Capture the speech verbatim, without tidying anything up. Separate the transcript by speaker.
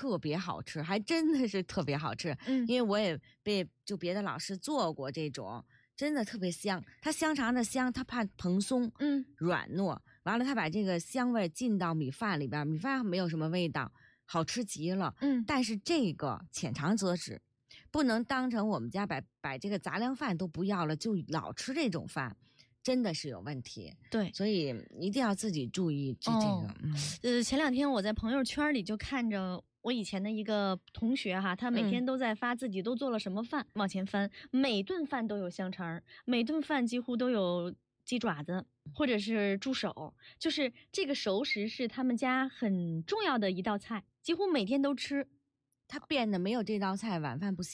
Speaker 1: 特别好吃，还真的是特别好吃。
Speaker 2: 嗯，
Speaker 1: 因为我也被就别的老师做过这种，真的特别香。它香肠的香，它怕蓬松，
Speaker 2: 嗯，
Speaker 1: 软糯，完了它把这个香味进到米饭里边，米饭没有什么味道，好吃极了。
Speaker 2: 嗯，
Speaker 1: 但是这个浅尝辄止，不能当成我们家把把这个杂粮饭都不要了，就老吃这种饭。真的是有问题，
Speaker 2: 对，
Speaker 1: 所以一定要自己注意这、哦、这个。嗯，
Speaker 2: 呃，前两天我在朋友圈里就看着我以前的一个同学哈，他每天都在发自己都做了什么饭，嗯、往前翻，每顿饭都有香肠，每顿饭几乎都有鸡爪子或者是猪手，就是这个熟食是他们家很重要的一道菜，几乎每天都吃。
Speaker 1: 他变得没有这道菜晚饭不香。